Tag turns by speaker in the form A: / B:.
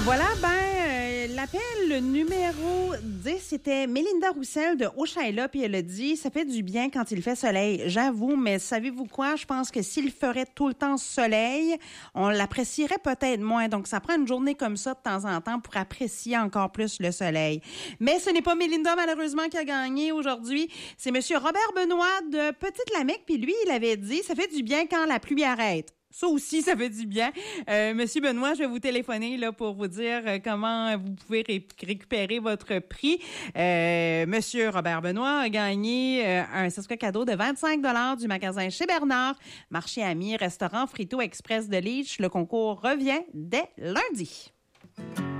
A: Voilà, l'appel numéro 10, c'était Mélinda Roussel de Hochelaga, puis elle a dit « Ça fait du bien quand il fait soleil. » J'avoue, mais savez-vous quoi? Je pense que s'il ferait tout le temps soleil, on l'apprécierait peut-être moins. Donc, ça prend une journée comme ça de temps en temps pour apprécier encore plus le soleil. Mais ce n'est pas Mélinda, malheureusement, qui a gagné aujourd'hui. C'est Monsieur Robert Benoît de Petite-Lamecque, puis lui, il avait dit « Ça fait du bien quand la pluie arrête. » Ça aussi, ça fait du bien. Monsieur Benoît, je vais vous téléphoner là pour vous dire comment vous pouvez récupérer votre prix. Monsieur Robert Benoît a gagné un certificat cadeau de 25 $ du magasin Chez Bernard, marché ami, restaurant Frito Express de Leach. Le concours revient dès lundi.